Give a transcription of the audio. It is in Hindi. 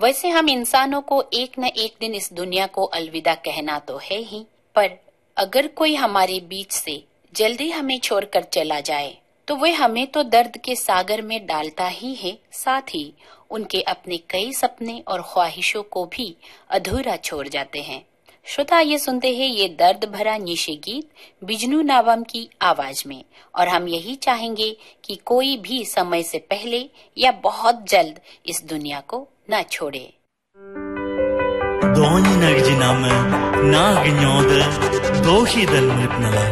वैसे हम इंसानों को एक न एक दिन इस दुनिया को अलविदा कहना तो है ही, पर अगर कोई हमारे बीच से जल्दी हमें छोड़कर चला जाए तो वह हमें तो दर्द के सागर में डालता ही है, साथ ही उनके अपने कई सपने और ख्वाहिशों को भी अधूरा छोड़ जाते हैं। श्रोता, ये सुनते हैं ये दर्द भरा निशी गीत बिजनू नावम की आवाज में, और हम यही चाहेंगे कि कोई भी समय से पहले या बहुत जल्द इस दुनिया को न छोड़े। दोनी नगजिनाम नागन्योद दोही दल मुतनला